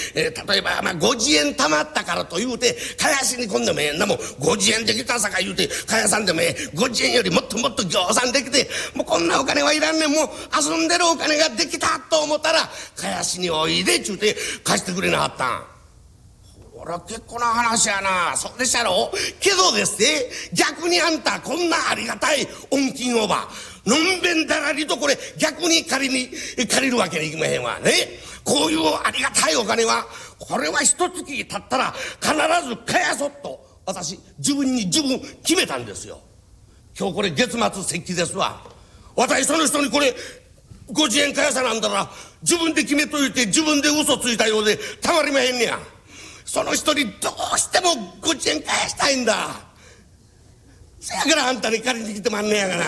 例えば50円貯まったからと言うて返しに今度もええんだもん。50円できたさか言うて返さんでもええ。50円よりもっともっとぎょうさんできて、もうこんなお金はいらんねん。もう遊んでるお金ができたと思ったら返しにおいでちゅうて貸してくれなはったん。これは結構な話やな。そうでしたろ。けどですね、逆にあんたこんなありがたい恩金オーバーのんべんだらりとこれ逆に借りるわけにいきまへんわね。こういうありがたいお金はこれは一月経ったら必ず返そうと私自分決めたんですよ。今日これ月末節気ですわ。私その人にこれ50円返さなんだら自分で決めといて自分で嘘ついたようでたまりまへんねや。その人にどうしても50円返したいんだ。せやからあんたに借りに来てまんねやがな。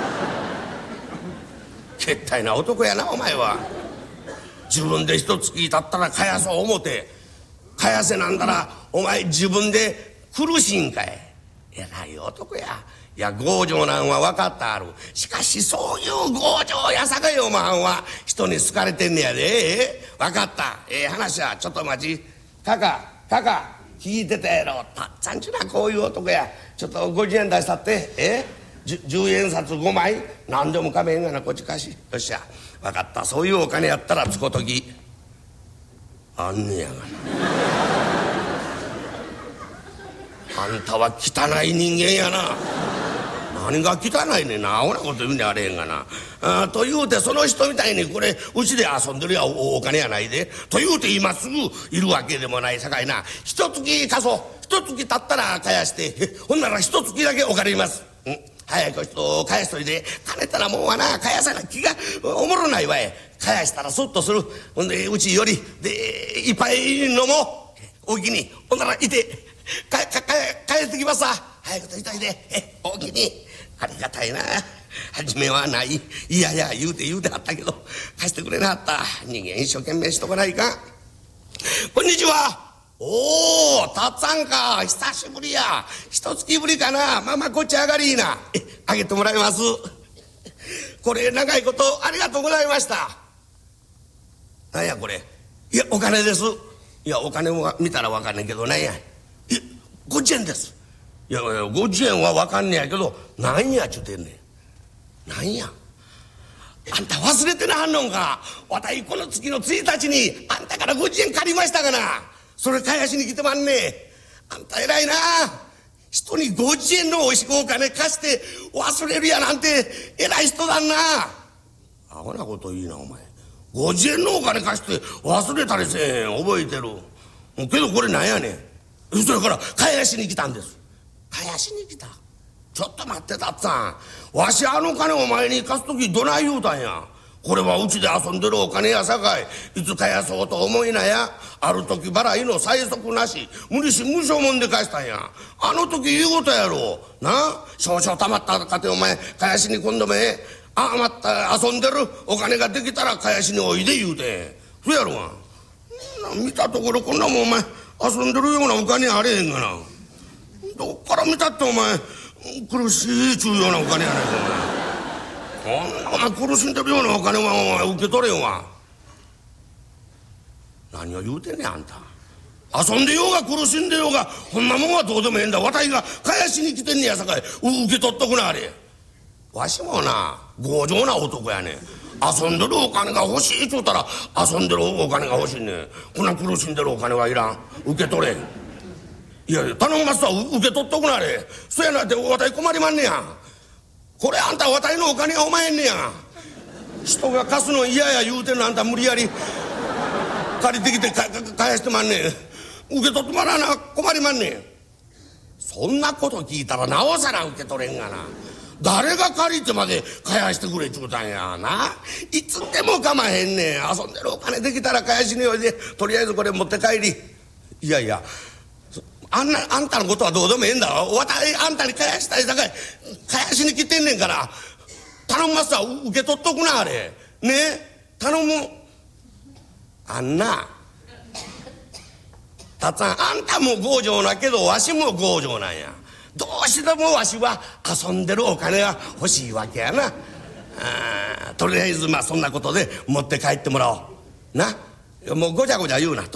けったいな男やなお前は。自分で一月経ったら返そう思て返せなんだらお前自分で苦しいんかい。偉い男や。いや強情なんは分かったある。しかしそういう強情やさかいおまはんは人に好かれてんねやで。分かった。話はちょっと待ち。カカ聞いてたやろ。たっつぁんちゅうのはこういう男や。ちょっと50円出したって。10円札5枚何でもかめへんがな。こっち貸し。よっしゃ分かった。そういうお金やったらつこときあんねやがな。あんたは汚い人間やな。何が汚いねんな。アホなこと言うんじゃあれへんがな。と言うてその人みたいにこれうちで遊んでるやお金やないで。と言うて今すぐいるわけでもないさかいな。一月貸そう。一月経ったら返して、ほんなら一月だけお借ります。早く人返しといて。金たらもうはな返さな気がおもろないわい。返したらそっとする。ほんでうちよりでいっぱい飲もう。おおきに。ほんならいて帰ってきますわ。早くといといて。おおきに。ありがたいな。初めはない。いやいや言うてはったけど貸してくれなはった。人間一生懸命しとかないか。こんにちは。おおたっつぁんか。久しぶりや。一月ぶりかな。こっち上がりいな。あげてもらいます。これ長いことありがとうございました。なんやこれ。いやお金です。いやお金も見たらわかんねんけどなんや。50円です。いや50円はわかんねやけどなんやちゅうてんねん。なんやあんた忘れてなはんのんか。わたいこの月の1日にあんたから50円借りましたがな。それ返しに来てまんね。あんた偉いな。人に50円のおいしくお金貸して忘れるやなんて偉い人だんな。アホなこといいなお前。50円のお金貸して忘れたりせえへん。覚えてるけどこれなんやねん。それから返しに来たんです。返しに来た。ちょっと待ってたっつぁん。わしあの金お前に貸す時どない言うたんや。これはうちで遊んでるお金やさかいいつ返そうと思いなや。ある時払いの催促なし無利子無償もんで返したんや。あの時言うことやろな。少々たまったかてお前返しに今度も余った遊んでるお金ができたら返しにおいで言うて。そやろが見たところこんなもんお前遊んでるようなお金あれへんがな。どっから見たってお前苦しいちゅうようなお金やないかお前。こんなお前苦しんでるようなお金はお前受け取れんわ。何を言うてんねんあんた。遊んでようが苦しんでようがこんなもんはどうでもええんだ。わたいが返しに来てんねやさかい受け取っとくなあれ。わしもな強情な男やねん。遊んでるお金が欲しいっちゅうたら遊んでるお金が欲しいねん。こんな苦しんでるお金はいらん。受け取れん。いや頼みますわ。受け取っとくなあれ。そやなってわたい困りまんねや。これあんたわたいのお金がおまへんねや。人が貸すの嫌や言うてんのあんた無理やり借りてきて返してまんねん。受け取ってもらわな困りまんねん。そんなこと聞いたらなおさら受け取れんがな。誰が借りてまで返してくれちゅうたんやな。いつでも構へんねん。遊んでるお金できたら返しにおいで。とりあえずこれ持って帰り。いやいやあんたのことはどうでもええんだ。わたいあんたに返したいさかい返しに来てんねんから頼みますわ。受け取っとくなあれね。頼む。あんなたっつぁんあんたも強情なけどわしも強情なんや。どうしてもわしは遊んでるお金が欲しいわけやな。とりあえずそんなことで持って帰ってもらおうな。もうごちゃごちゃ言うな。